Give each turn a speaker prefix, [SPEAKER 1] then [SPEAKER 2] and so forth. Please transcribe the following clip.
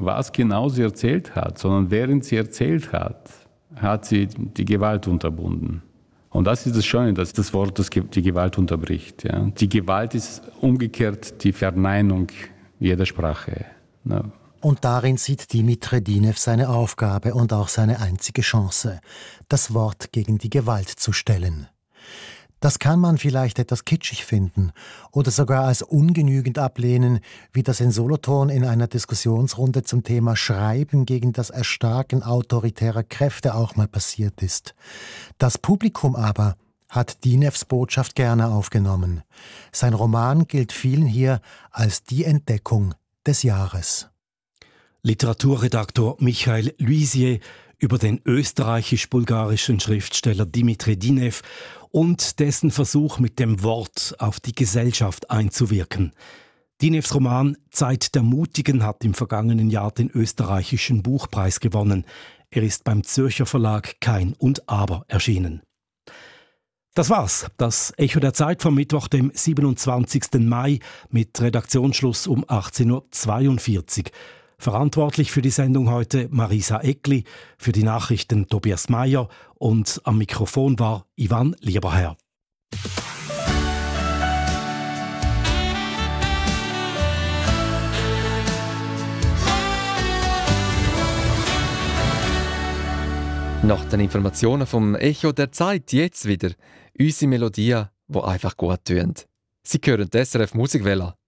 [SPEAKER 1] was genau sie erzählt hat, sondern während sie erzählt hat, hat sie die Gewalt unterbunden. Und das ist das Schöne, dass das Wort die Gewalt unterbricht. Ja. Die Gewalt ist umgekehrt die Verneinung jeder Sprache. Ja.
[SPEAKER 2] Und darin sieht Dimitri Dinev seine Aufgabe und auch seine einzige Chance, das Wort gegen die Gewalt zu stellen. Das kann man vielleicht etwas kitschig finden oder sogar als ungenügend ablehnen, wie das in Solothurn in einer Diskussionsrunde zum Thema Schreiben gegen das Erstarken autoritärer Kräfte auch mal passiert ist. Das Publikum aber hat Dinevs Botschaft gerne aufgenommen. Sein Roman gilt vielen hier als die Entdeckung des Jahres.
[SPEAKER 3] Literaturredaktor Michael Luisier über den österreichisch-bulgarischen Schriftsteller Dimitri Dinev und dessen Versuch, mit dem Wort auf die Gesellschaft einzuwirken. Dinevs Roman »Zeit der Mutigen« hat im vergangenen Jahr den österreichischen Buchpreis gewonnen. Er ist beim Zürcher Verlag Kein und Aber erschienen. Das war's, das Echo der Zeit vom Mittwoch, dem 27. Mai, mit Redaktionsschluss um 18.42 Uhr. Verantwortlich für die Sendung heute Marisa Eckli, für die Nachrichten Tobias Meyer und am Mikrofon war Ivan Lieberherr.
[SPEAKER 4] Nach den Informationen vom Echo der Zeit jetzt wieder unsere Melodien, die einfach gut tönt. Sie hören die SRF Musikwelle.